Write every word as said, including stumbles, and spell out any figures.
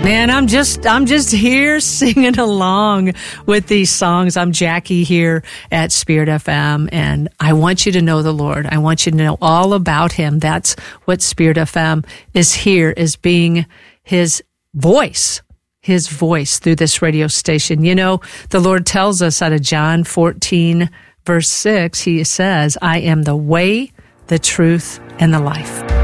Man, I'm just I'm just here singing along with these songs. I'm Jackie here at Spirit F M, and I want you to know the Lord. I want you to know all about Him. That's what Spirit F M is here, is being His voice, His voice through this radio station. You know, the Lord tells us out of John fourteen, verse six, He says, I am the way, the truth, and the life.